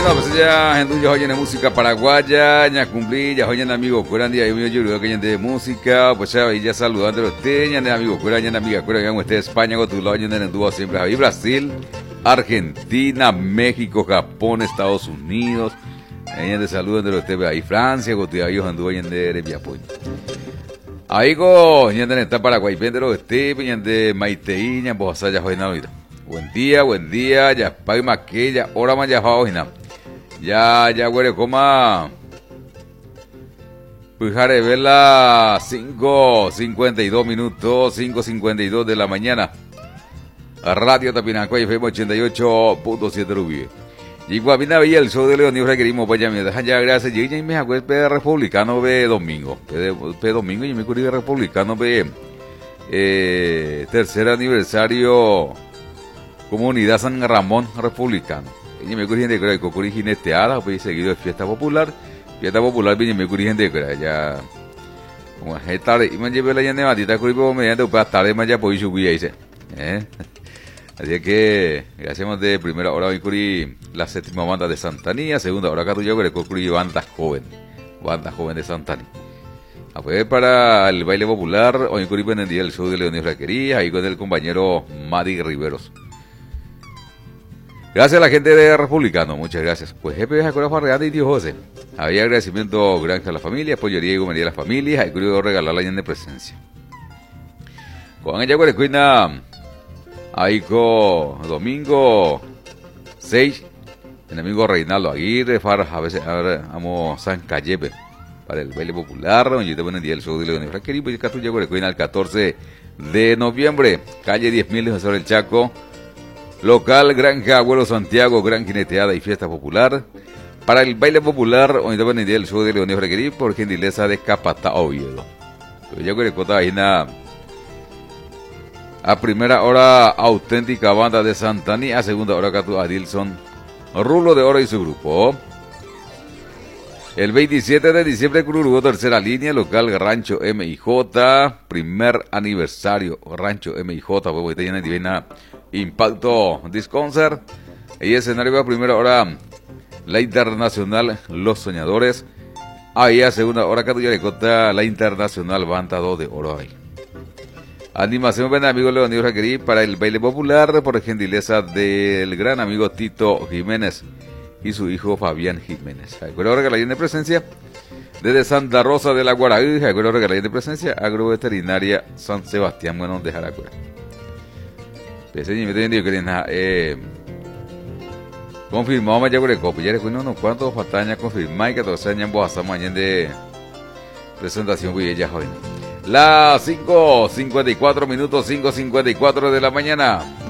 Bueno, pues ya gente ya oyen música paraguaya, ya cumplí, ya oyen amigos curan día y mío yo creo que de música, pues ya saludando a usted, ya de amigos curan, ya de amiga curan, ya usted España con tu lado, ya de dúo siempre ahí Brasil, Argentina, México, Japón, Estados Unidos, ya de saludando a usted ahí Francia, con tu ahí anduvo ya de Viapoy. Ahí go, ya de esta Paraguay, pero usted, ya de Maiteí, ya pues ya hoy na vida. Buen día, ya pague más que ya, hora más ya hoy na. Ya, güey, coma. Pujare vela 5:52 minutos, 5:52 de la mañana. Radio Tapinaco, FM 88.7 Rubí. Y guapina veía el show de León y requerimos, pues ya me dejan ya gracias. Y ya me hago P republicano ve domingo. P domingo y me curé republicano ve tercer aniversario Comunidad San Ramón Republicano. Y me curé de que cocuri jineteada, pues seguido de fiesta popular viene me curé de que ya como es tarde y me llevé la llane matita curí por mediante para tarde más ya pues subí ahí se así que hacemos de primera hora hoy curí la séptima banda de Santanía, segunda hora acá tú yo curí banda joven de Santanía. Pues para el baile popular hoy curí en el día el show de Leonel Raquería ahí con el compañero Madi Riveros. Gracias a la gente de Republicano, muchas gracias. Pues jefe Jacob Farreada y tío José. Había agradecimiento grande a la familia, pollería y gomería a la familia, hay querido regalar la de presencia. Con ella cuina ahí con domingo 6, el amigo Reinaldo Aguirre, a veces amo San Callepe para el baile popular, donde te ponen el día del show de León y Fraquerí, pues acá tú ya cuina el 14 de noviembre, calle 10.000 de sobre el Chaco. Local Granja Abuelo Santiago, gran jineteada y fiesta popular. Para el baile popular, hoy te van a el show de Leonel Freguerí por gentileza de Capata Oviedo. Pero ya que le ahí a primera hora auténtica banda de Santaní, a segunda hora Catu Adilson Rulo de Oro y su grupo. El 27 de diciembre Cururú, tercera línea, local Rancho MIJ, primer aniversario Rancho MIJ, pues te llena divina Impacto Disconcert. Y escenario a primera hora la Internacional Los Soñadores. Ahí a segunda hora Catuyarecota la Internacional Banda 2 de Oro ahí. Animación ven amigo Leonel Raquerí para el baile popular por gentileza del gran amigo Tito Jiménez y su hijo Fabián Jiménez. Acuerdo regalar de presencia desde Santa Rosa de la Guaraí. Acuerdo regalar de presencia Agroveterinaria San Sebastián, bueno, de Jaracuera. Pese y me tengo que confirmado ya por el copo. Ya recuerdo unos cuantos faltañas confirmar que todos años vos hasta mañana de presentación voy ya joven. Las 5:54 minutos, 5:54 de la mañana.